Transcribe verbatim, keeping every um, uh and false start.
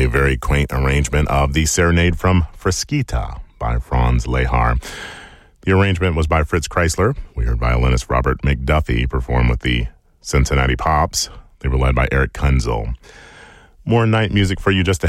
a very quaint arrangement of the Serenade from Frasquita by Franz Lehar. The arrangement was by Fritz Kreisler. We heard violinist Robert McDuffie perform with the Cincinnati Pops. They were led by Eric Kunzel. More night music for you just ahead.